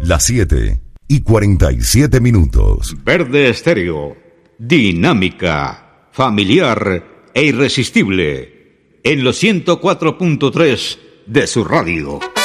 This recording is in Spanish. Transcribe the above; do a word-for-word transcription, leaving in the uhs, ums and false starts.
Las siete y cuarenta y siete minutos. Verde Estéreo, dinámica, familiar e irresistible, en los ciento cuatro punto tres de su radio.